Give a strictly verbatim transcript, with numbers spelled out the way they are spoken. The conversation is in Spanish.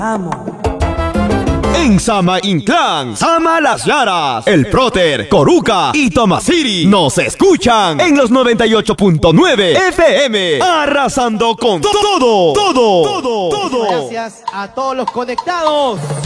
Amo. En Sama Inclán, Sama Las Llaras, El Próter, Coruca y Tomasiri nos escuchan en los noventa y ocho punto nueve F M, arrasando con todo, todo, todo, todo. Gracias a todos los conectados.